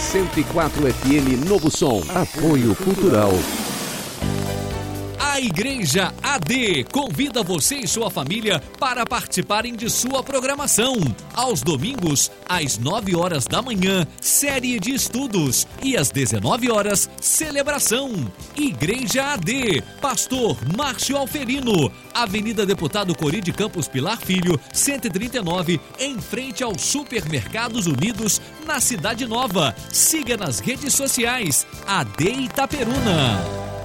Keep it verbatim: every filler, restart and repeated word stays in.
cento e quatro F M Novo Som. Apoio Cultural. A Igreja A D convida você e sua família para participarem de sua programação. Aos domingos, às nove horas da manhã, série de estudos. E às dezenove horas, celebração. Igreja A D, Pastor Márcio Alferino, Avenida Deputado Cori de Campos Pilar Filho, cento e trinta e nove, em frente aos Supermercados Unidos, na Cidade Nova. Siga nas redes sociais, A D Itaperuna.